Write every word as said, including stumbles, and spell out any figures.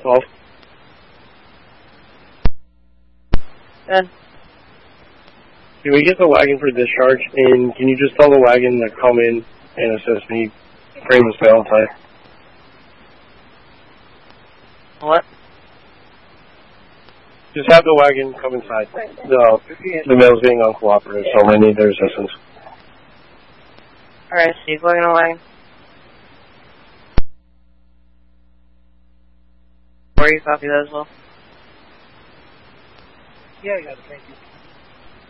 twelve. Good. Can we get the wagon for discharge, and can you just tell the wagon to come in and assist me? Frame is Valentine. What? Just have the wagon come inside. No, the male's being uncooperative, so I need their assistance. Alright, Steve, wagon on wagon. Where you copy that as well? Yeah, I got it, thank you.